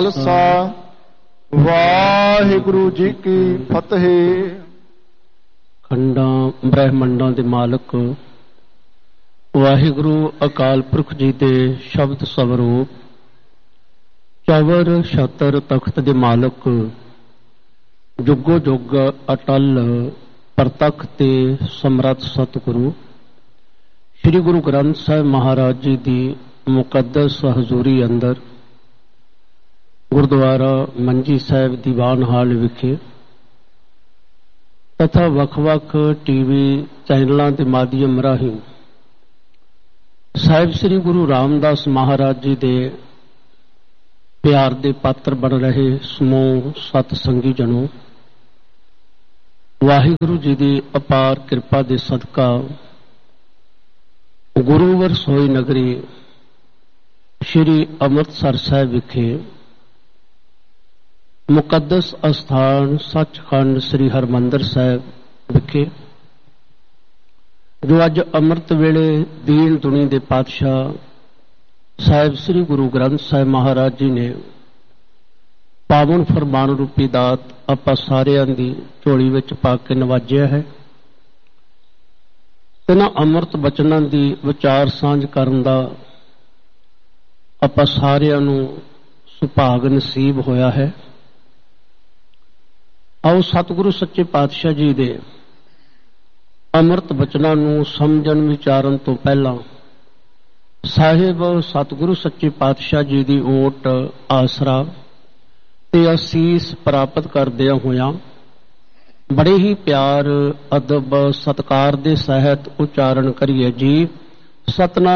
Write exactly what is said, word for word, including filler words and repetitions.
ਖਾਲਸਾ ਵਾਹਿਗੁਰੂ ਜੀ ਕੀ ਫਤਿਹ। ਖੰਡਾਂ ਬ੍ਰਹਿਮੰਡਾਂ ਦੇ ਮਾਲਕ ਵਾਹਿਗੁਰੂ ਅਕਾਲ ਪੁਰਖ ਜੀ ਦੇ ਸ਼ਬਦ ਸਵਰੂਪ ਚੌਵਰ ਛਤਰ ਤਖਤ ਦੇ ਮਾਲਕ ਜੁਗੋ ਜੁਗ ਅਟਲ ਪ੍ਰਤੱਖ ਤੇ ਸਮਰੱਥ ਸਤਿਗੁਰੂ ਸ੍ਰੀ ਗੁਰੂ ਗ੍ਰੰਥ ਸਾਹਿਬ ਮਹਾਰਾਜ ਜੀ ਦੀ ਮੁਕੱਦਸ ਹਜ਼ੂਰੀ ਅੰਦਰ ਗੁਰਦੁਆਰਾ ਮੰਜੀ ਸਾਹਿਬ ਦੀਵਾਨ ਹਾਲ ਵਿਖੇ ਤਥਾ ਵੱਖ-ਵੱਖ ਟੀਵੀ ਚੈਨਲਾਂ ਦੇ ਮਾਧਿਅਮ ਰਾਹੀਂ ਸਾਹਿਬ ਸ੍ਰੀ ਗੁਰੂ ਰਾਮਦਾਸ ਮਹਾਰਾਜ ਜੀ ਦੇ ਪਿਆਰ ਦੇ ਪਾਤਰ ਬਣ ਰਹੇ ਸਮੂਹ ਸਤ ਸੰਗੀ ਜਨੋ, ਵਾਹਿਗੁਰੂ ਜੀ ਦੀ ਅਪਾਰ ਕਿਰਪਾ ਦੇ ਸਦਕਾ ਗੁਰੂਵਰ ਸੋਈ ਨਗਰੀ ਸ਼੍ਰੀ ਅੰਮ੍ਰਿਤਸਰ ਸਾਹਿਬ ਵਿਖੇ ਮੁਕੱਦਸ ਅਸਥਾਨ ਸੱਚਖੰਡ ਸ੍ਰੀ ਹਰਿਮੰਦਰ ਸਾਹਿਬ ਵਿਖੇ ਜੋ ਅੱਜ ਅੰਮ੍ਰਿਤ ਵੇਲੇ ਦੀਨ ਦੁਨੀ ਦੇ ਪਾਤਸ਼ਾਹ ਸਾਹਿਬ ਸ੍ਰੀ ਗੁਰੂ ਗ੍ਰੰਥ ਸਾਹਿਬ ਮਹਾਰਾਜ ਜੀ ਨੇ ਪਾਵਨ ਫਰਮਾਨ ਰੂਪੀ ਦਾਤ ਆਪਾਂ ਸਾਰਿਆਂ ਦੀ ਝੋਲੀ ਵਿੱਚ ਪਾ ਕੇ ਨਵਾਜਿਆ ਹੈ। ਇਹਨਾਂ ਅੰਮ੍ਰਿਤ ਬਚਨਾਂ ਦੀ ਵਿਚਾਰ ਸਾਂਝ ਕਰਨ ਦਾ ਆਪਾਂ ਸਾਰਿਆਂ ਨੂੰ ਸੁਭਾਗ ਨਸੀਬ ਹੋਇਆ ਹੈ। ਆਓ ਸਤਿਗੁਰੂ ਸੱਚੇ ਪਾਤਸ਼ਾਹ ਜੀ ਦੇ ਅੰਮ੍ਰਿਤ ਬਚਨਾਂ ਨੂੰ ਸਮਝਣ ਵਿਚਾਰਨ ਤੋਂ ਪਹਿਲਾਂ ਸਾਹਿਬ ਸਤਿਗੁਰੂ ਸੱਚੇ ਪਾਤਸ਼ਾਹ ਜੀ ਦੀ ਓਟ ਆਸਰਾ ਤੇ ਅਸੀਸ ਪ੍ਰਾਪਤ ਕਰਦਿਆਂ ਹੋਇਆਂ ਬੜੇ ਹੀ ਪਿਆਰ ਅਦਬ ਸਤਿਕਾਰ ਦੇ ਸਹਿਤ ਉਚਾਰਨ ਕਰੀਏ ਜੀ। ਸਤਿਨਾਮ